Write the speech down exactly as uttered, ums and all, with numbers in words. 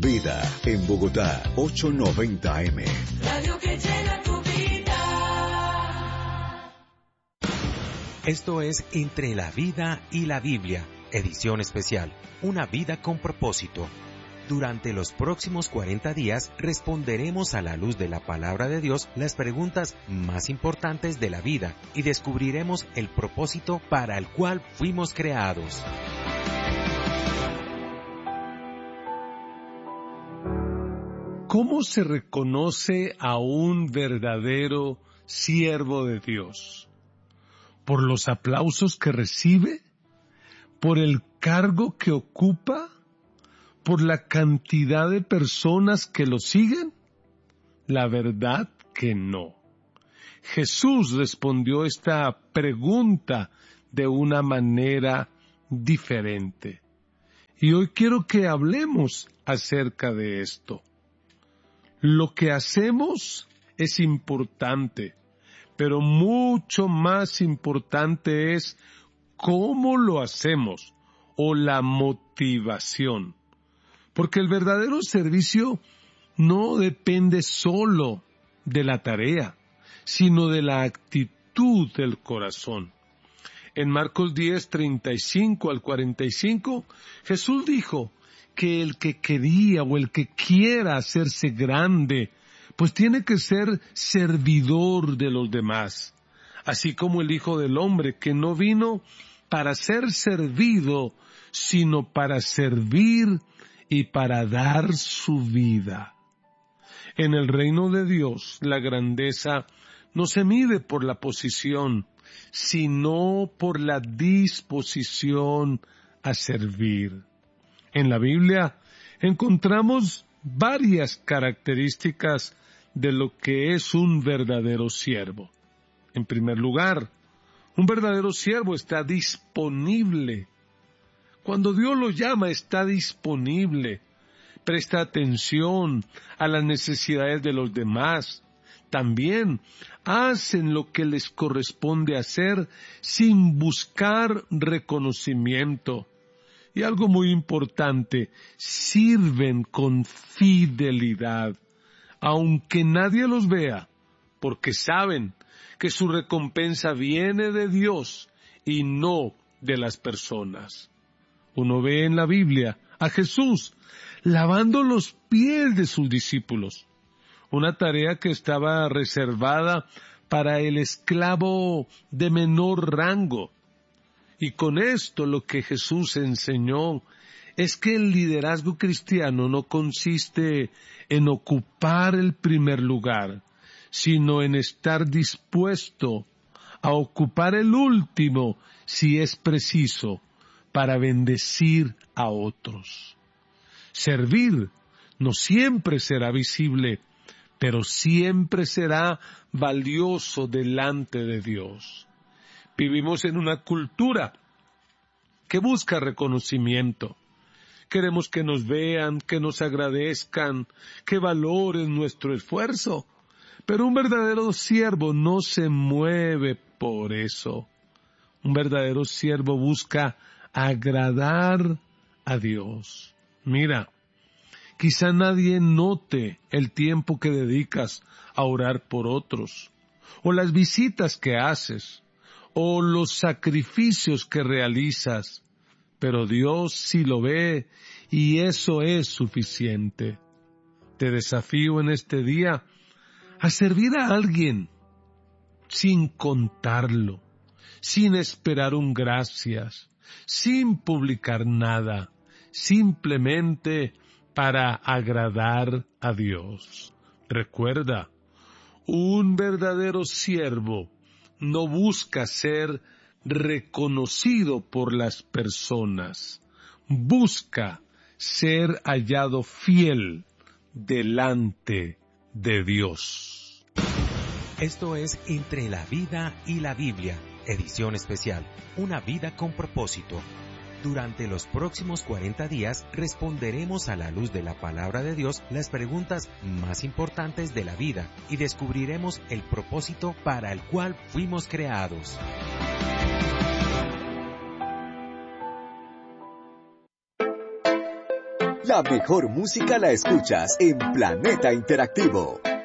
Vida, en Bogotá, ochocientos noventa eme. Radio que llena tu vida. Esto es Entre la Vida y la Biblia, edición especial, una vida con propósito. Durante los próximos cuarenta días responderemos a la luz de la palabra de Dios las preguntas más importantes de la vida y descubriremos el propósito para el cual fuimos creados. ¿Cómo se reconoce a un verdadero siervo de Dios? ¿Por los aplausos que recibe? ¿Por el cargo que ocupa? ¿Por la cantidad de personas que lo siguen? La verdad que no. Jesús respondió esta pregunta de una manera diferente. Y hoy quiero que hablemos acerca de esto. Lo que hacemos es importante, pero mucho más importante es cómo lo hacemos o la motivación. Porque el verdadero servicio no depende solo de la tarea, sino de la actitud del corazón. En Marcos diez, treinta y cinco al cuarenta y cinco, Jesús dijo que el que quería o el que quiera hacerse grande, pues tiene que ser servidor de los demás, así como el Hijo del Hombre, que no vino para ser servido, sino para servir y para dar su vida. En el reino de Dios, la grandeza no se mide por la posición, sino por la disposición a servir. En la Biblia encontramos varias características de lo que es un verdadero siervo. En primer lugar, un verdadero siervo está disponible. Cuando Dios lo llama, está disponible. Presta atención a las necesidades de los demás. También hacen lo que les corresponde hacer sin buscar reconocimiento. Y algo muy importante, sirven con fidelidad, aunque nadie los vea, porque saben que su recompensa viene de Dios y no de las personas. Uno ve en la Biblia a Jesús lavando los pies de sus discípulos, una tarea que estaba reservada para el esclavo de menor rango. Y con esto lo que Jesús enseñó es que el liderazgo cristiano no consiste en ocupar el primer lugar, sino en estar dispuesto a ocupar el último si es preciso, para bendecir a otros. Servir no siempre será visible, pero siempre será valioso delante de Dios. Vivimos en una cultura que busca reconocimiento. Queremos que nos vean, que nos agradezcan, que valoren nuestro esfuerzo. Pero un verdadero siervo no se mueve por eso. Un verdadero siervo busca agradar a Dios. Mira, quizá nadie note el tiempo que dedicas a orar por otros, o las visitas que haces, o los sacrificios que realizas, pero Dios sí lo ve y eso es suficiente. Te desafío en este día a servir a alguien sin contarlo, sin esperar un gracias, sin publicar nada, simplemente para agradar a Dios. Recuerda, un verdadero siervo no busca ser reconocido por las personas, busca ser hallado fiel delante de Dios. Esto es Entre la Vida y la Biblia, edición especial, una vida con propósito. Durante los próximos cuarenta días responderemos a la luz de la palabra de Dios las preguntas más importantes de la vida y descubriremos el propósito para el cual fuimos creados. La La mejor música la escuchas en Planeta Interactivo.